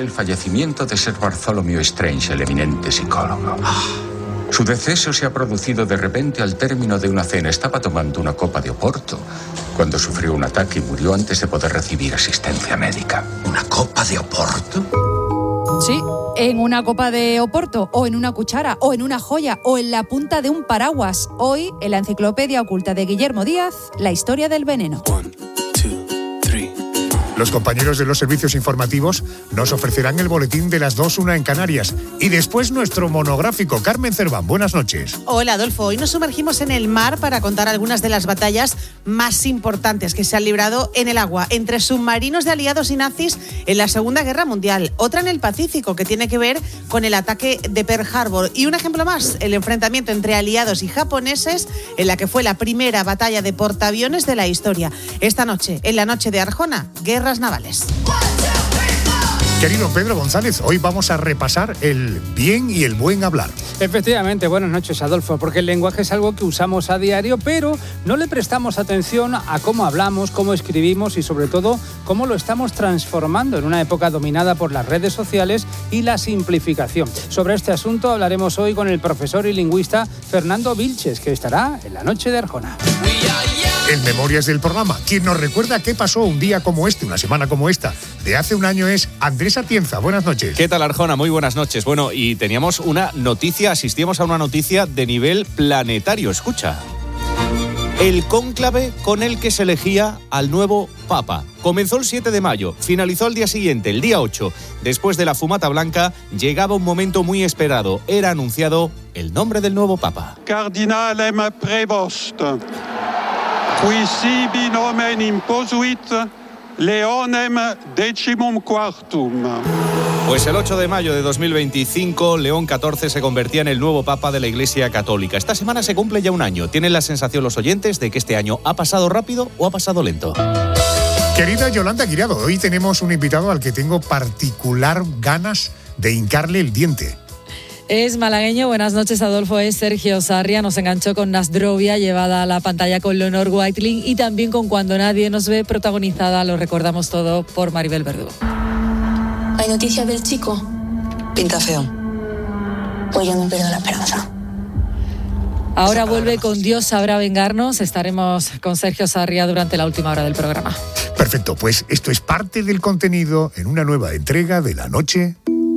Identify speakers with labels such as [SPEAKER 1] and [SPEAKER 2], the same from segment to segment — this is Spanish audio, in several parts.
[SPEAKER 1] el fallecimiento de Sir Bartholomew Strange, el eminente psicólogo. Su deceso se ha producido de repente al término de una cena. Estaba tomando una copa de Oporto cuando sufrió un ataque y murió antes de poder recibir asistencia médica.
[SPEAKER 2] ¿Una copa de Oporto?
[SPEAKER 3] Sí, en una copa de Oporto, o en una cuchara, o en una joya, o en la punta de un paraguas. Hoy, en la enciclopedia oculta de Guillermo Díaz, la historia del veneno.
[SPEAKER 4] Los compañeros de los servicios informativos nos ofrecerán el boletín de las 2:01 en Canarias. Y después nuestro monográfico. Carmen Cerván, buenas noches.
[SPEAKER 5] Hola, Adolfo. Hoy nos sumergimos en el mar para contar algunas de las batallas más importantes que se han librado en el agua entre submarinos de aliados y nazis en la Segunda Guerra Mundial. Otra en el Pacífico, que tiene que ver con el ataque de Pearl Harbor. Y un ejemplo más, el enfrentamiento entre aliados y japoneses en la que fue la primera batalla de portaaviones de la historia. Esta noche, en la noche de Arjona, guerras navales.
[SPEAKER 4] Querido Pedro González, hoy vamos a repasar el bien y el buen hablar.
[SPEAKER 6] Efectivamente, buenas noches, Adolfo, porque el lenguaje es algo que usamos a diario, pero no le prestamos atención a cómo hablamos, cómo escribimos y sobre todo cómo lo estamos transformando en una época dominada por las redes sociales y la simplificación. Sobre este asunto hablaremos hoy con el profesor y lingüista Fernando Vilches, que estará en la noche de Arjona.
[SPEAKER 4] En Memorias del programa, quien nos recuerda qué pasó un día como este, una semana como esta, de hace un año es Andrés Atienza. Buenas noches.
[SPEAKER 7] ¿Qué tal, Arjona? Muy buenas noches. Bueno, y teníamos asistíamos a una noticia de nivel planetario. Escucha. El cónclave con el que se elegía al nuevo Papa. Comenzó el 7 de mayo, finalizó al día siguiente, el día 8. Después de la fumata blanca, llegaba un momento muy esperado. Era anunciado el nombre del nuevo Papa.
[SPEAKER 8] Cardinalem Prevost, qui sibi nomen imposuit Leonem XIV.
[SPEAKER 7] Pues el 8 de mayo de 2025, León XIV se convertía en el nuevo Papa de la Iglesia Católica. Esta semana se cumple ya un año. ¿Tienen la sensación los oyentes de que este año ha pasado rápido o ha pasado lento?
[SPEAKER 4] Querida Yolanda Guirado, hoy tenemos un invitado al que tengo particular ganas de hincarle el diente.
[SPEAKER 9] Es malagueño. Buenas noches, Adolfo. Es Sergio Sarria. Nos enganchó con Nasdrovia, llevada a la pantalla con Leonor Whiteling, y también con Cuando nadie nos ve, protagonizada, lo recordamos todo, por Maribel Verdú.
[SPEAKER 10] ¿Hay noticias del chico?
[SPEAKER 11] Pinta feo.
[SPEAKER 10] Pues yo no pierdo la esperanza.
[SPEAKER 9] Ahora vuelve con Dios sabrá vengarnos. Estaremos con Sergio Sarria durante la última hora del programa.
[SPEAKER 4] Perfecto, pues esto es parte del contenido en una nueva entrega de La Noche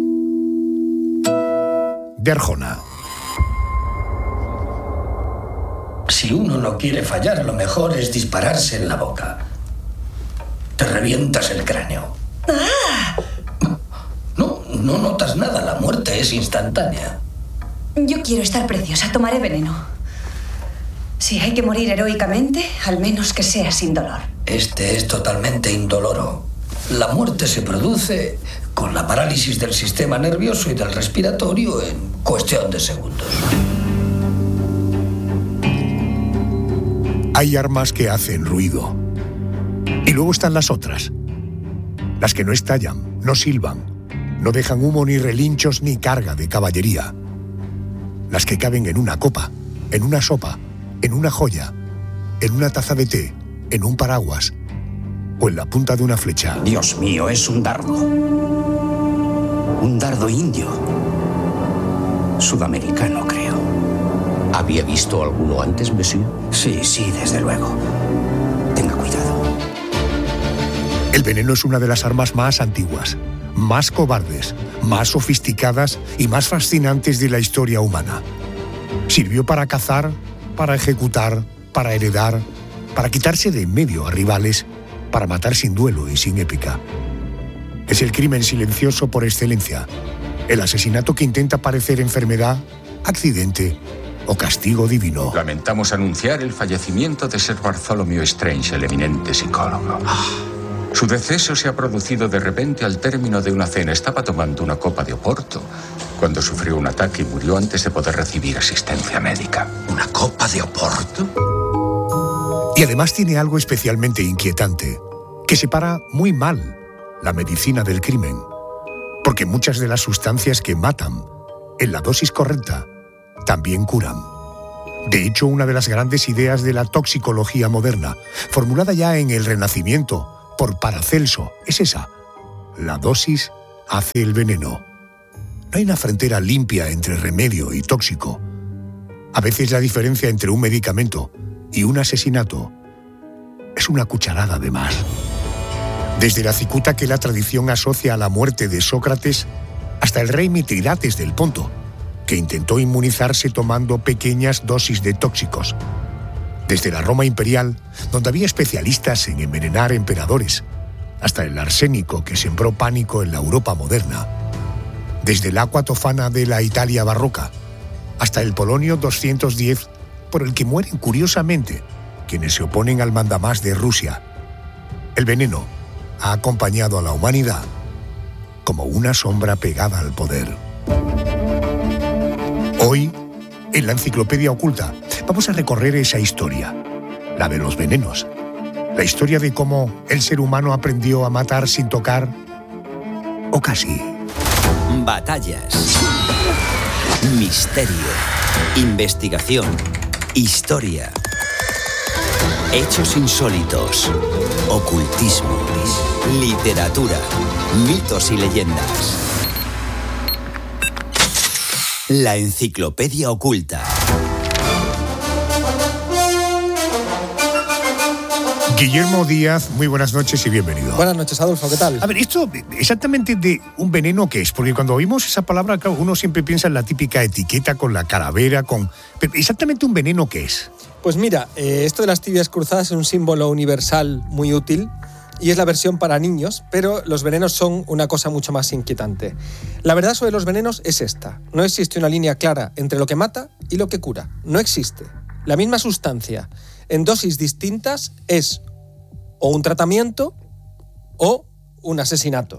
[SPEAKER 4] de Arjona.
[SPEAKER 2] Si uno no quiere fallar, lo mejor es dispararse en la boca. Te revientas el cráneo.
[SPEAKER 10] ¡Ah!
[SPEAKER 2] No notas nada, la muerte es instantánea.
[SPEAKER 10] Yo quiero estar preciosa, tomaré veneno. Si hay que morir heroicamente, al menos que sea sin dolor.
[SPEAKER 2] Este es totalmente indoloro. La muerte se produce con la parálisis del sistema nervioso y del respiratorio en cuestión de segundos.
[SPEAKER 4] Hay armas que hacen ruido. Y luego están las otras. Las que no estallan, no silban, no dejan humo ni relinchos ni carga de caballería. Las que caben en una copa, en una sopa, en una joya, en una taza de té, en un paraguas o en la punta de una flecha.
[SPEAKER 12] Dios mío, es un dardo. Un dardo indio. Sudamericano, creo. ¿Había visto alguno antes, monsieur? Sí, desde luego. Tenga cuidado.
[SPEAKER 4] El veneno es una de las armas más antiguas, más cobardes, más sofisticadas y más fascinantes de la historia humana. Sirvió para cazar, para ejecutar, para heredar, para quitarse de en medio a rivales, para matar sin duelo y sin épica. Es el crimen silencioso por excelencia, el asesinato que intenta parecer enfermedad, accidente o castigo divino.
[SPEAKER 1] Lamentamos anunciar el fallecimiento de Sir Bartholomew Strange, el eminente psicólogo. Su deceso se ha producido de repente al término de una cena. Estaba tomando una copa de Oporto cuando sufrió un ataque y murió antes de poder recibir asistencia médica.
[SPEAKER 2] ¿Una copa de Oporto?
[SPEAKER 4] Y además tiene algo especialmente inquietante, que separa muy mal la medicina del crimen, porque muchas de las sustancias que matan, en la dosis correcta, también curan. De hecho, una de las grandes ideas de la toxicología moderna, formulada ya en el Renacimiento por Paracelso, es esa: la dosis hace el veneno. No hay una frontera limpia entre remedio y tóxico. A veces la diferencia entre un medicamento y un asesinato es una cucharada de más. Desde la cicuta que la tradición asocia a la muerte de Sócrates hasta el rey Mitridates del Ponto, que intentó inmunizarse tomando pequeñas dosis de tóxicos. Desde la Roma imperial, donde había especialistas en envenenar emperadores, hasta el arsénico que sembró pánico en la Europa moderna. Desde el agua tofana de la Italia barroca, hasta el polonio 210, por el que mueren curiosamente quienes se oponen al mandamás de Rusia. El veneno ha acompañado a la humanidad como una sombra pegada al poder. Hoy, en la Enciclopedia Oculta, vamos a recorrer esa historia, la de los venenos. La historia de cómo el ser humano aprendió a matar sin tocar, o casi.
[SPEAKER 11] Batallas, misterio, investigación, historia, hechos insólitos, ocultismo, literatura, mitos y leyendas. La Enciclopedia Oculta.
[SPEAKER 4] Guillermo Díaz, muy buenas noches y bienvenido.
[SPEAKER 13] Buenas noches, Adolfo, ¿qué tal?
[SPEAKER 4] A ver, esto exactamente de un veneno, ¿qué es? Porque cuando oímos esa palabra, claro, uno siempre piensa en la típica etiqueta con la calavera, pero exactamente un veneno, ¿qué es?
[SPEAKER 13] Pues mira, esto de las tibias cruzadas es un símbolo universal muy útil y es la versión para niños, pero los venenos son una cosa mucho más inquietante. La verdad sobre los venenos es esta: no existe una línea clara entre lo que mata y lo que cura. No existe. La misma sustancia en dosis distintas es o un tratamiento o un asesinato.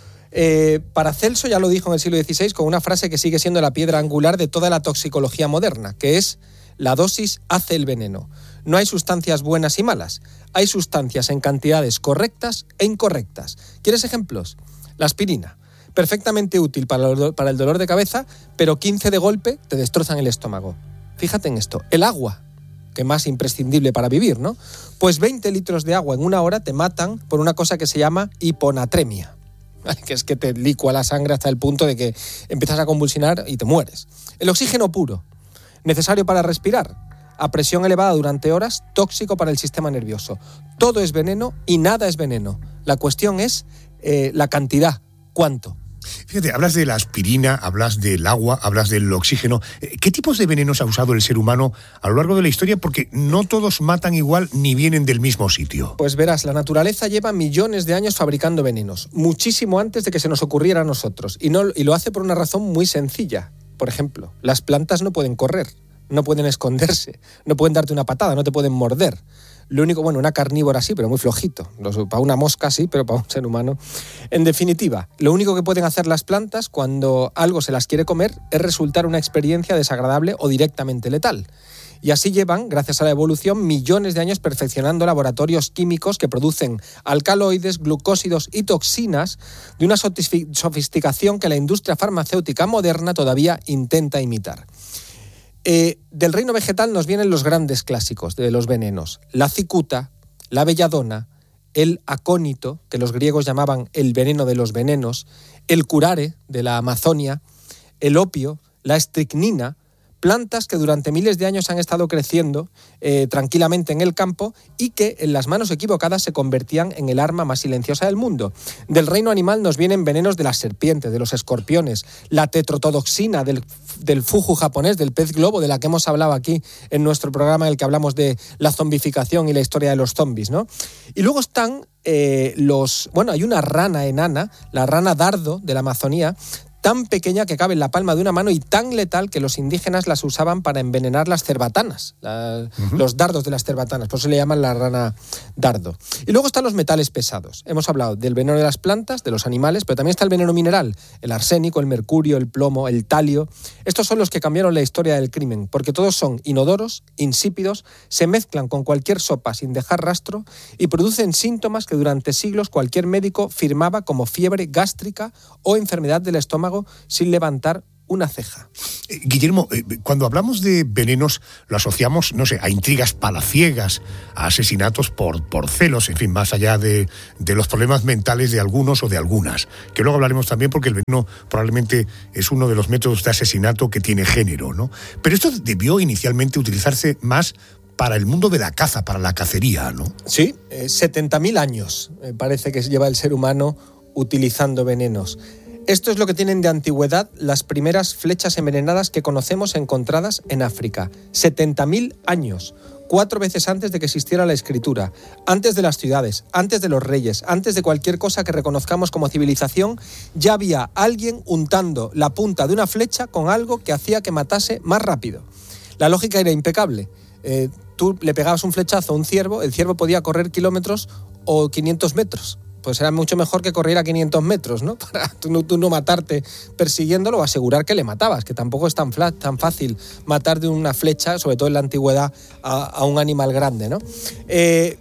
[SPEAKER 13] Paracelso ya lo dijo en el siglo XVI con una frase que sigue siendo la piedra angular de toda la toxicología moderna, que es: la dosis hace el veneno. No hay sustancias buenas y malas. Hay sustancias en cantidades correctas e incorrectas. ¿Quieres ejemplos? La aspirina, perfectamente útil para el dolor de cabeza, pero 15 de golpe te destrozan el estómago. Fíjate en esto. El agua, que más imprescindible para vivir, ¿no? Pues 20 litros de agua en una hora te matan por una cosa que se llama hiponatremia, ¿vale? Que es que te licua la sangre hasta el punto de que empiezas a convulsionar y te mueres. El oxígeno puro, necesario para respirar, a presión elevada durante horas, tóxico para el sistema nervioso. Todo es veneno y nada es veneno. La cuestión es la cantidad, ¿cuánto?
[SPEAKER 4] Fíjate, hablas de la aspirina, hablas del agua, hablas del oxígeno. ¿Qué tipos de venenos ha usado el ser humano a lo largo de la historia? Porque no todos matan igual ni vienen del mismo sitio.
[SPEAKER 13] Pues verás, la naturaleza lleva millones de años fabricando venenos, muchísimo antes de que se nos ocurriera a nosotros. Y lo hace por una razón muy sencilla. Por ejemplo, las plantas no pueden correr, no pueden esconderse, no pueden darte una patada, no te pueden morder. Lo único, bueno, una carnívora sí, pero muy flojito. Para una mosca sí, pero para un ser humano. En definitiva, lo único que pueden hacer las plantas cuando algo se las quiere comer es resultar una experiencia desagradable o directamente letal. Y así llevan, gracias a la evolución, millones de años perfeccionando laboratorios químicos que producen alcaloides, glucósidos y toxinas de una sofisticación que la industria farmacéutica moderna todavía intenta imitar. Del reino vegetal nos vienen los grandes clásicos de los venenos: la cicuta, la belladona, el acónito, que los griegos llamaban el veneno de los venenos, el curare de la Amazonia, el opio, la estricnina, plantas que durante miles de años han estado creciendo tranquilamente en el campo y que en las manos equivocadas se convertían en el arma más silenciosa del mundo. Del reino animal nos vienen venenos de las serpientes, de los escorpiones, la tetrodotoxina del fuju japonés, del pez globo, de la que hemos hablado aquí en nuestro programa en el que hablamos de la zombificación y la historia de los zombies, ¿no? Y luego están hay una rana enana, la rana dardo de la Amazonía, tan pequeña que cabe en la palma de una mano y tan letal que los indígenas las usaban para envenenar las cerbatanas, los dardos de las cerbatanas, por eso le llaman la rana dardo. Y luego están los metales pesados. Hemos hablado del veneno de las plantas, de los animales, pero también está el veneno mineral, el arsénico, el mercurio, el plomo, el talio. Estos son los que cambiaron la historia del crimen, porque todos son inodoros, insípidos, se mezclan con cualquier sopa sin dejar rastro y producen síntomas que durante siglos cualquier médico firmaba como fiebre gástrica o enfermedad del estómago sin levantar una ceja.
[SPEAKER 4] Guillermo, cuando hablamos de venenos lo asociamos, no sé, a intrigas palaciegas, a asesinatos por celos, en fin, más allá de los problemas mentales de algunos o de algunas, que luego hablaremos también porque el veneno probablemente es uno de los métodos de asesinato que tiene género, ¿no? Pero esto debió inicialmente utilizarse más para el mundo de la caza, para la cacería, ¿no?
[SPEAKER 13] Sí, 70.000 años parece que lleva el ser humano utilizando venenos. Esto es lo que tienen de antigüedad las primeras flechas envenenadas que conocemos encontradas en África. 70.000 años, 4 veces antes de que existiera la escritura, antes de las ciudades, antes de los reyes, antes de cualquier cosa que reconozcamos como civilización, ya había alguien untando la punta de una flecha con algo que hacía que matase más rápido. La lógica era impecable. Tú le pegabas un flechazo a un ciervo, el ciervo podía correr kilómetros o 500 metros. Pues era mucho mejor que corriera 500 metros, ¿no? Para tú no matarte persiguiéndolo o asegurar que le matabas, que tampoco es tan fácil matar de una flecha, sobre todo en la antigüedad, a un animal grande, ¿no? El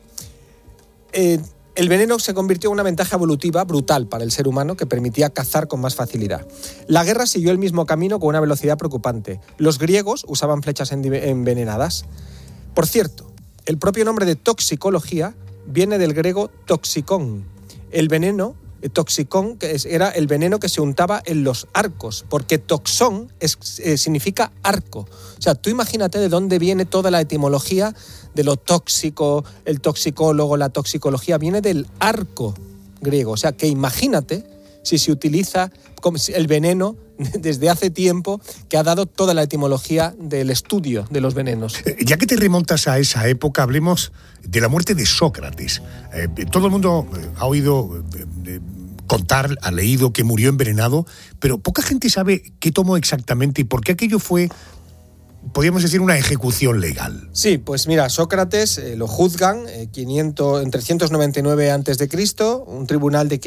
[SPEAKER 13] veneno se convirtió en una ventaja evolutiva brutal para el ser humano que permitía cazar con más facilidad. La guerra siguió el mismo camino con una velocidad preocupante. Los griegos usaban flechas envenenadas. Por cierto, el propio nombre de toxicología viene del griego toxicón. El veneno, toxicón, era el veneno que se untaba en los arcos, porque toxón significa arco. O sea, tú imagínate de dónde viene toda la etimología de lo tóxico, el toxicólogo, la toxicología, viene del arco griego. O sea, que imagínate si se utiliza el veneno desde hace tiempo, que ha dado toda la etimología del estudio de los venenos.
[SPEAKER 4] Ya que te remontas a esa época, hablemos de la muerte de Sócrates. Todo el mundo ha oído contar, ha leído que murió envenenado, pero poca gente sabe qué tomó exactamente y por qué aquello fue, podríamos decir, una ejecución legal.
[SPEAKER 13] Sí, pues mira, Sócrates lo juzgan en 399 a.C., un tribunal de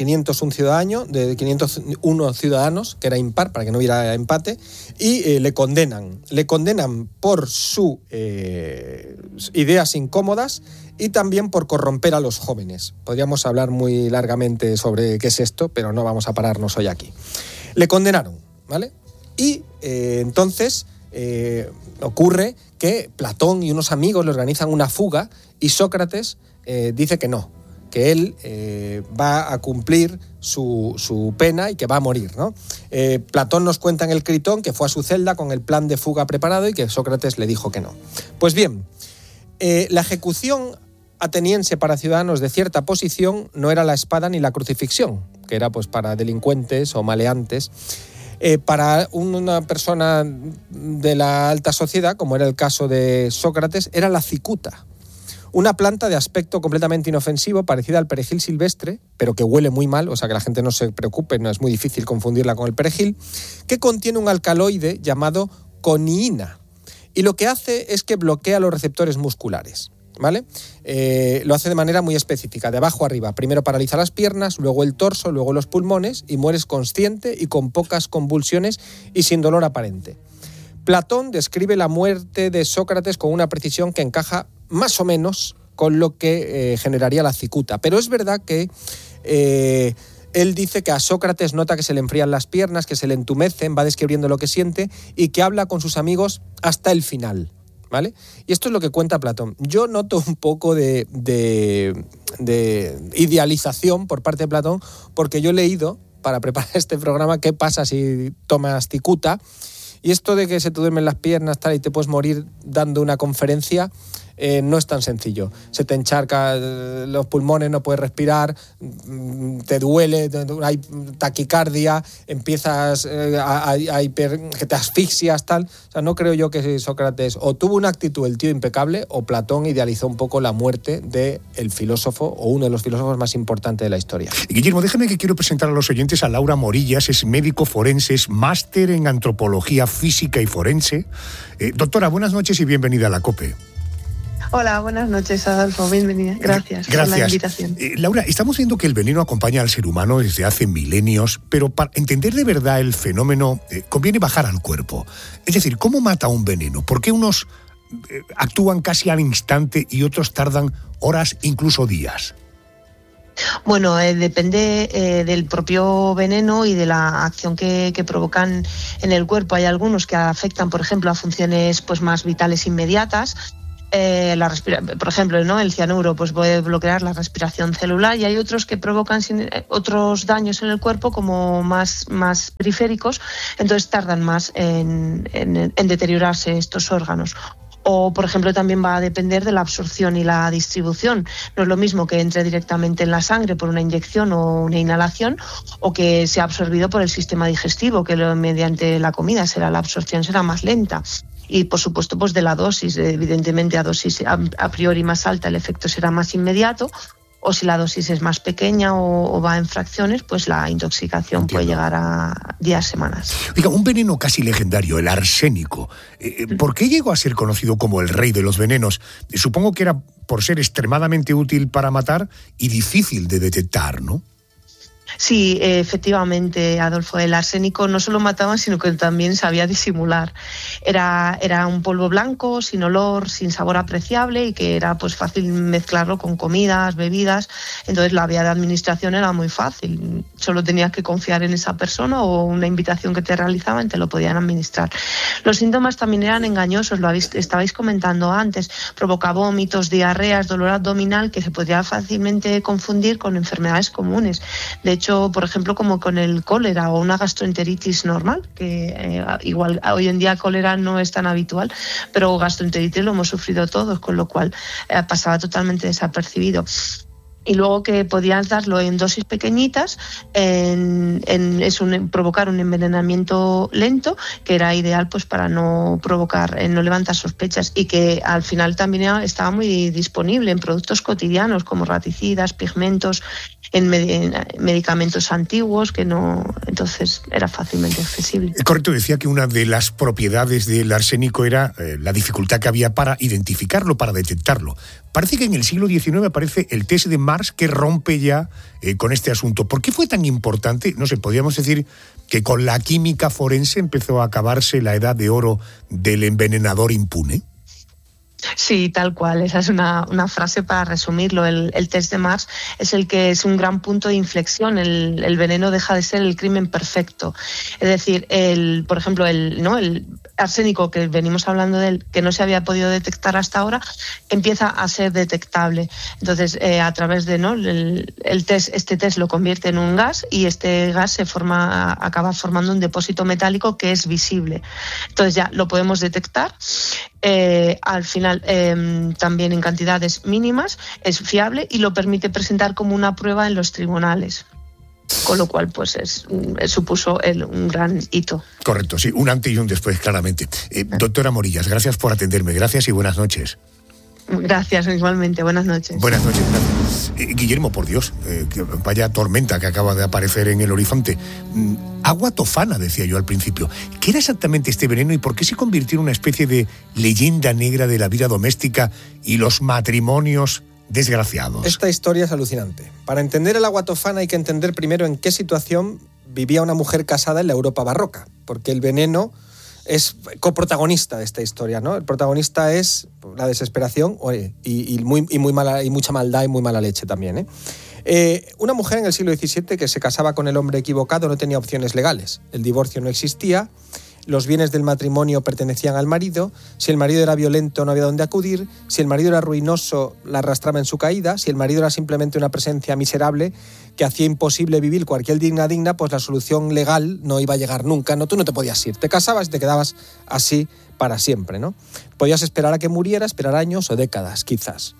[SPEAKER 13] 501 ciudadanos, que era impar, para que no hubiera empate, y le condenan. Le condenan por sus ideas incómodas y también por corromper a los jóvenes. Podríamos hablar muy largamente sobre qué es esto, pero no vamos a pararnos hoy aquí. Le condenaron, ¿vale? Y entonces ocurre que Platón y unos amigos le organizan una fuga y Sócrates dice que no, que él va a cumplir su pena y que va a morir, ¿no? Platón nos cuenta en el Critón que fue a su celda con el plan de fuga preparado y que Sócrates le dijo que no. Pues bien, la ejecución ateniense para ciudadanos de cierta posición no era la espada ni la crucifixión, que era pues para delincuentes o maleantes. Para una persona de la alta sociedad, como era el caso de Sócrates, era la cicuta. Una planta de aspecto completamente inofensivo, parecida al perejil silvestre, pero que huele muy mal, o sea que la gente no se preocupe, no es muy difícil confundirla con el perejil, que contiene un alcaloide llamado coniina. Y lo que hace es que bloquea los receptores musculares, ¿vale? Lo hace de manera muy específica, de abajo a arriba. Primero paraliza las piernas, luego el torso, luego los pulmones y mueres consciente y con pocas convulsiones y sin dolor aparente. Platón describe la muerte de Sócrates con una precisión que encaja más o menos con lo que generaría la cicuta. Pero es verdad que él dice que a Sócrates nota que se le enfrían las piernas, que se le entumecen, va describiendo lo que siente y que habla con sus amigos hasta el final, ¿vale? Y esto es lo que cuenta Platón. Yo noto un poco de idealización por parte de Platón, porque yo he leído, para preparar este programa, qué pasa si tomas cicuta, y esto de que se te duermen las piernas tal y te puedes morir dando una conferencia, no es tan sencillo. Se te encharca los pulmones, no puedes respirar, te duele, hay taquicardia, empiezas que te asfixias, tal. O sea, no creo yo que Sócrates o tuvo una actitud el tío impecable o Platón idealizó un poco la muerte del filósofo o uno de los filósofos más importantes de la historia.
[SPEAKER 4] Guillermo, déjame que quiero presentar a los oyentes a Laura Morillas, es médico forense, es máster en antropología física y forense. Doctora, buenas noches y bienvenida a la COPE.
[SPEAKER 14] Hola, buenas noches, Adolfo. Bienvenida. Gracias por la invitación.
[SPEAKER 4] Laura, estamos viendo que el veneno acompaña al ser humano desde hace milenios, pero para entender de verdad el fenómeno conviene bajar al cuerpo. Es decir, ¿cómo mata un veneno? ¿Por qué unos actúan casi al instante y otros tardan horas, incluso días?
[SPEAKER 14] Bueno, depende del propio veneno y de la acción que provocan en el cuerpo. Hay algunos que afectan, por ejemplo, a funciones pues más vitales inmediatas. Por ejemplo, ¿no? El cianuro pues puede bloquear la respiración celular, y hay otros que provocan otros daños en el cuerpo como más periféricos, entonces tardan más en deteriorarse estos órganos. O, por ejemplo, también va a depender de la absorción y la distribución. No es lo mismo que entre directamente en la sangre por una inyección o una inhalación, o que sea absorbido por el sistema digestivo, que mediante la comida la absorción será más lenta. Y, por supuesto, pues de la dosis. Evidentemente, a dosis a priori más alta el efecto será más inmediato, o si la dosis es más pequeña o va en fracciones, pues la intoxicación puede llegar a días, semanas.
[SPEAKER 4] Oiga, un veneno casi legendario, el arsénico. ¿Por qué llegó a ser conocido como el rey de los venenos? Supongo que era por ser extremadamente útil para matar y difícil de detectar, ¿no?
[SPEAKER 14] Sí, efectivamente, Adolfo, el arsénico no solo mataba, sino que también sabía disimular. Era un polvo blanco, sin olor, sin sabor apreciable, y que era pues fácil mezclarlo con comidas, bebidas. Entonces la vía de administración era muy fácil. Solo tenías que confiar en esa persona o una invitación que te realizaban, te lo podían administrar. Los síntomas también eran engañosos, estabais comentando antes. Provoca vómitos, diarreas, dolor abdominal, que se podría fácilmente confundir con enfermedades comunes. De hecho, por ejemplo, como con el cólera o una gastroenteritis normal, que igual hoy en día cólera no es tan habitual, pero gastroenteritis lo hemos sufrido todos, con lo cual pasaba totalmente desapercibido. Y luego que podías darlo en dosis pequeñitas, provocar un envenenamiento lento, que era ideal pues para no levantar sospechas, y que al final también estaba muy disponible en productos cotidianos como raticidas, pigmentos, en medicamentos antiguos, entonces era fácilmente accesible.
[SPEAKER 4] Correcto, decía que una de las propiedades del arsénico era la dificultad que había para identificarlo, para detectarlo. Parece que en el siglo XIX aparece el test de Mars, que rompe ya con este asunto. ¿Por qué fue tan importante? No sé, podríamos decir que con la química forense empezó a acabarse la edad de oro del envenenador impune.
[SPEAKER 14] Sí, tal cual. Esa es una frase para resumirlo. El test de Mars es el que es un gran punto de inflexión. El veneno deja de ser el crimen perfecto. Es decir, por ejemplo, el arsénico, que venimos hablando de él, que no se había podido detectar hasta ahora, empieza a ser detectable. Entonces, a través de este test lo convierte en un gas, y este gas acaba formando un depósito metálico que es visible. Entonces ya lo podemos detectar. Al final también en cantidades mínimas, es fiable y lo permite presentar como una prueba en los tribunales, con lo cual pues supuso un gran hito.
[SPEAKER 4] Correcto, sí, un antes y un después, claramente. Doctora Morillas, gracias por atenderme, gracias y buenas noches.
[SPEAKER 14] Gracias, igualmente, buenas noches.
[SPEAKER 4] Buenas noches, gracias. Guillermo, por Dios, vaya tormenta que acaba de aparecer en el horizonte. Agua tofana, decía yo al principio. ¿Qué era exactamente este veneno y por qué se convirtió en una especie de leyenda negra de la vida doméstica y los matrimonios desgraciados?
[SPEAKER 13] Esta historia es alucinante. Para entender el agua tofana hay que entender primero en qué situación vivía una mujer casada en la Europa barroca, porque el veneno es coprotagonista de esta historia, ¿no? El protagonista es la desesperación y mucha maldad y muy mala leche también, una mujer en el siglo XVII que se casaba con el hombre equivocado no tenía opciones legales. El divorcio no existía, los bienes del matrimonio pertenecían al marido, si el marido era violento no había dónde acudir, si el marido era ruinoso la arrastraba en su caída, si el marido era simplemente una presencia miserable que hacía imposible vivir cualquier digna, pues la solución legal no iba a llegar nunca, tú no te podías ir, te casabas y te quedabas así para siempre, ¿no? Podías esperar a que muriera, esperar años o décadas, quizás.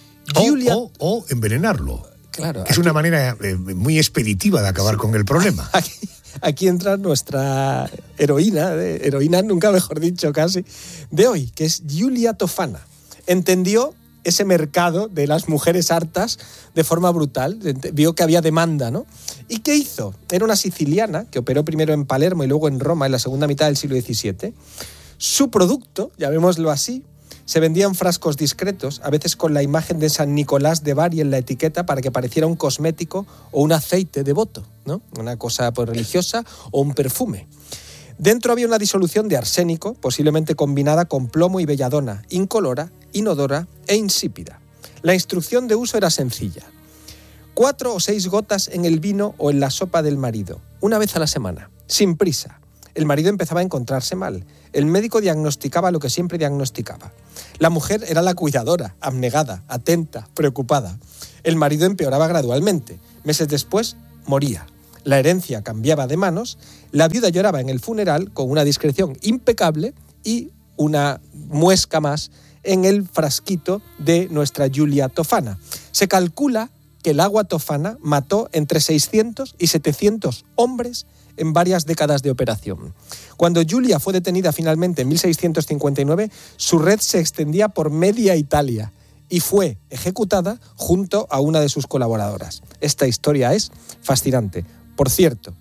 [SPEAKER 4] O envenenarlo.
[SPEAKER 13] Claro.
[SPEAKER 4] Que es una manera muy expeditiva de acabar con el problema.
[SPEAKER 13] Aquí entra nuestra heroína, nunca mejor dicho casi, de hoy, que es Giulia Tofana. Entendió ese mercado de las mujeres hartas de forma brutal, vio que había demanda, ¿no? ¿Y qué hizo? Era una siciliana que operó primero en Palermo y luego en Roma en la segunda mitad del siglo XVII. Su producto, llamémoslo así, se vendía en frascos discretos, a veces con la imagen de San Nicolás de Bari en la etiqueta para que pareciera un cosmético o un aceite devoto, ¿no? Una cosa pues, religiosa o un perfume. Dentro había una disolución de arsénico, posiblemente combinada con plomo y belladona, incolora, inodora e insípida. La instrucción de uso era sencilla. 4 o 6 gotas en el vino o en la sopa del marido, una vez a la semana, sin prisa. El marido empezaba a encontrarse mal. El médico diagnosticaba lo que siempre diagnosticaba. La mujer era la cuidadora, abnegada, atenta, preocupada. El marido empeoraba gradualmente. Meses después, moría. La herencia cambiaba de manos. La viuda lloraba en el funeral con una discreción impecable y una muesca más en el frasquito de nuestra Julia Tofana. Se calcula que el agua tofana mató entre 600 y 700 hombres en varias décadas de operación. Cuando Julia fue detenida finalmente en 1659, su red se extendía por media Italia y fue ejecutada junto a una de sus colaboradoras. Esta historia es fascinante. Por cierto,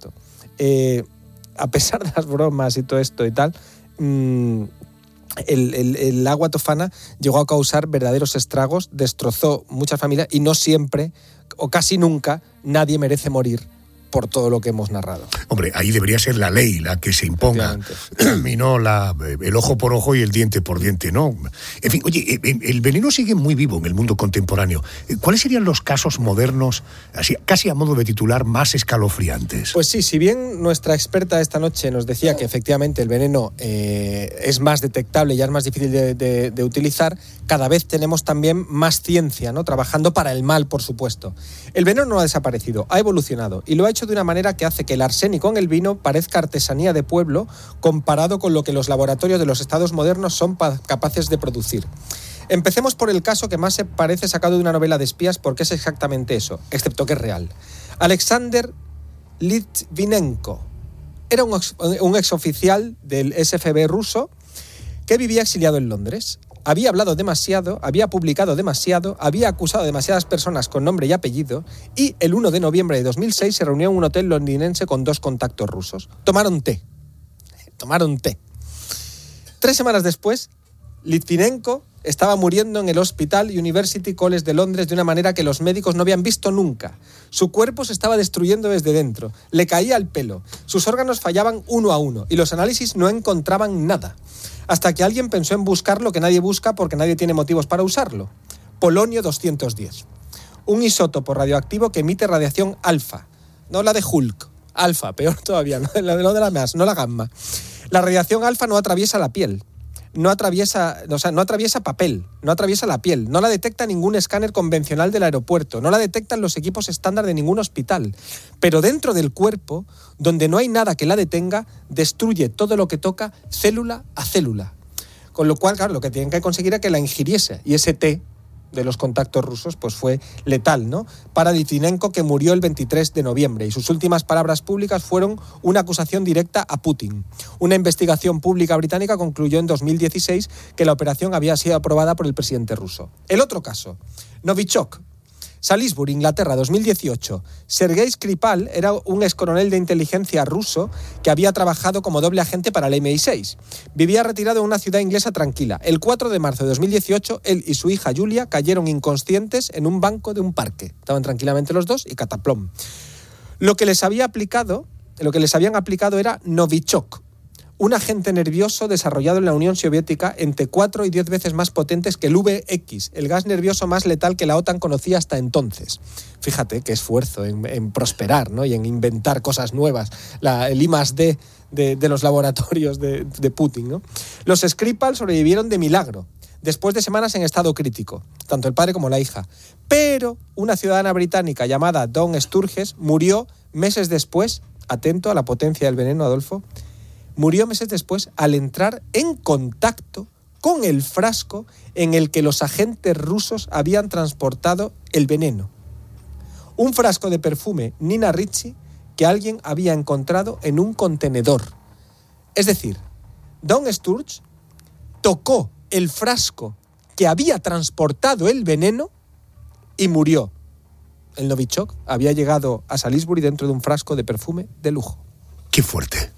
[SPEAKER 13] a pesar de las bromas y todo esto y tal, el agua tofana llegó a causar verdaderos estragos, destrozó muchas familias y no siempre, o casi nunca, nadie merece morir por todo lo que hemos narrado.
[SPEAKER 4] Hombre, ahí debería ser la ley la que se imponga y no el ojo por ojo y el diente por diente, ¿no? En fin, oye, el veneno sigue muy vivo en el mundo contemporáneo. ¿Cuáles serían los casos modernos, así, casi a modo de titular, más escalofriantes?
[SPEAKER 13] Pues sí, si bien nuestra experta esta noche nos decía que efectivamente el veneno es más detectable y ya es más difícil de utilizar, cada vez tenemos también más ciencia, ¿no? Trabajando para el mal, por supuesto. El veneno no ha desaparecido, ha evolucionado y lo ha hecho de una manera que hace que el arsénico en el vino parezca artesanía de pueblo comparado con lo que los laboratorios de los estados modernos son capaces de producir. Empecemos por el caso que más se parece sacado de una novela de espías porque es exactamente eso, excepto que es real. Alexander Litvinenko era un exoficial del SFB ruso que vivía exiliado en Londres. Había hablado demasiado, había publicado demasiado, había acusado a demasiadas personas con nombre y apellido y el 1 de noviembre de 2006 se reunió en un hotel londinense con 2 contactos rusos. Tomaron té. 3 semanas después, Litvinenko estaba muriendo en el Hospital University College de Londres de una manera que los médicos no habían visto nunca. Su cuerpo se estaba destruyendo desde dentro, le caía el pelo, sus órganos fallaban uno a uno y los análisis no encontraban nada. Hasta que alguien pensó en buscar lo que nadie busca porque nadie tiene motivos para usarlo. Polonio 210. Un isótopo radioactivo que emite radiación alfa. No la de Hulk. Alfa, peor todavía. No de la más, no la gamma. La radiación alfa no atraviesa la piel. No atraviesa papel, no atraviesa la piel, no la detecta ningún escáner convencional del aeropuerto, no la detectan los equipos estándar de ningún hospital. Pero dentro del cuerpo, donde no hay nada que la detenga, destruye todo lo que toca célula a célula. Con lo cual, claro, lo que tienen que conseguir es que la ingiriese. Y ese té de los contactos rusos pues fue letal, ¿no? Para Litvinenko, que murió el 23 de noviembre y sus últimas palabras públicas fueron una acusación directa a Putin. Una investigación pública británica concluyó en 2016 que la operación había sido aprobada por el presidente ruso. El otro caso, Novichok. Salisbury, Inglaterra, 2018. Sergei Skripal era un excoronel de inteligencia ruso que había trabajado como doble agente para el MI6. Vivía retirado en una ciudad inglesa tranquila. El 4 de marzo de 2018, él y su hija Julia cayeron inconscientes en un banco de un parque. Estaban tranquilamente los dos y cataplom. Lo que les habían aplicado era Novichok, un agente nervioso desarrollado en la Unión Soviética entre 4 y 10 veces más potentes que el VX, el gas nervioso más letal que la OTAN conocía hasta entonces. Fíjate qué esfuerzo en prosperar, ¿no? Y en inventar cosas nuevas. El I+D de los laboratorios de Putin, ¿no? Los Skripal sobrevivieron de milagro, después de semanas en estado crítico, tanto el padre como la hija. Pero una ciudadana británica llamada Dawn Sturges murió meses después, atento a la potencia del veneno, Adolfo, murió meses después al entrar en contacto con el frasco en el que los agentes rusos habían transportado el veneno. Un frasco de perfume Nina Ricci que alguien había encontrado en un contenedor. Es decir, Dawn Sturges tocó el frasco que había transportado el veneno y murió. El Novichok había llegado a Salisbury dentro de un frasco de perfume de lujo.
[SPEAKER 4] ¡Qué fuerte!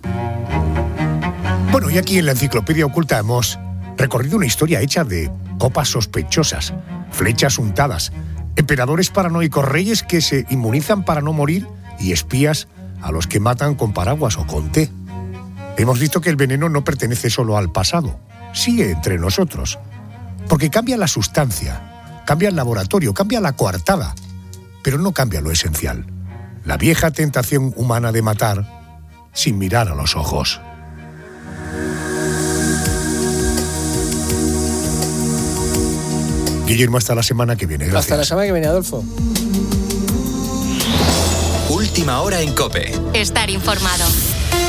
[SPEAKER 4] Bueno, y aquí en la Enciclopedia Oculta hemos recorrido una historia hecha de copas sospechosas, flechas untadas, emperadores paranoicos, reyes que se inmunizan para no morir y espías a los que matan con paraguas o con té. Hemos visto que el veneno no pertenece solo al pasado, sigue entre nosotros, porque cambia la sustancia, cambia el laboratorio, cambia la coartada, pero no cambia lo esencial: la vieja tentación humana de matar sin mirar a los ojos. Guillermo, hasta la semana que viene. Gracias.
[SPEAKER 13] Hasta la semana que viene, Adolfo.
[SPEAKER 11] Última hora en COPE.
[SPEAKER 15] Estar informado.